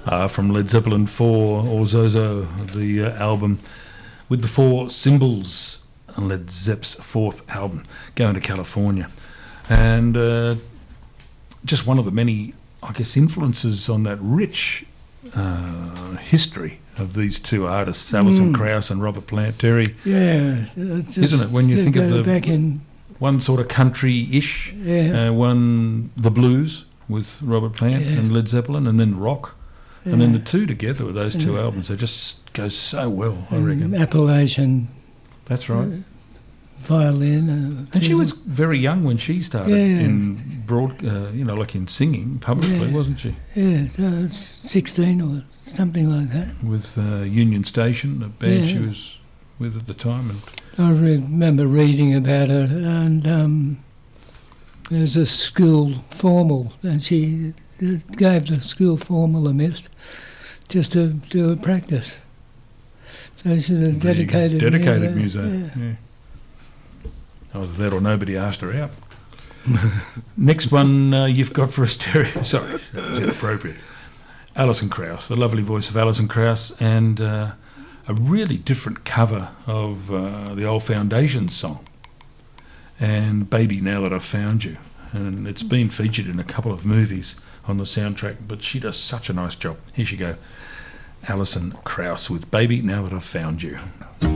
from Led Zeppelin 4 or Zozo, the album with the four symbols, Led Zepp's fourth album, Going to California. And just one of the many, I guess, influences on that rich history of these two artists, Alison Krauss and Robert Plant. Terry, isn't it? When you think of the back in one sort of country-ish, one the blues with Robert Plant and Led Zeppelin, and then rock, and then the two together with those two albums, they just go so well, I reckon. Appalachian. That's right. Violin. And she was very young when she started in like in singing publicly, wasn't she? Yeah, 16 or something like that. With Union Station, the band she was with at the time. And I remember reading about her, and there's a school formal, and she gave the school formal a miss just to do a practice. So she's a dedicated muso. Yeah. Either that or nobody asked her out. Next one you've got for us, Terry. Sorry, that was inappropriate. Alison Krauss, the lovely voice of Alison Krauss, and a really different cover of the old Foundations song, and Baby Now That I've Found You. And it's been featured in a couple of movies on the soundtrack, but she does such a nice job. Here she go, Alison Krauss with Baby Now That I've Found You.